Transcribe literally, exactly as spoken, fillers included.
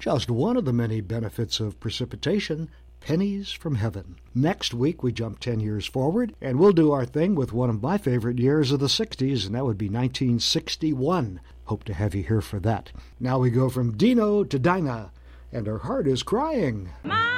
Just one of the many benefits of precipitation, pennies from heaven. Next week, we jump ten years forward, and we'll do our thing with one of my favorite years of the sixties, and that would be nineteen sixty-one. Hope to have you here for that. Now we go from Dino to Dinah, and her heart is crying. My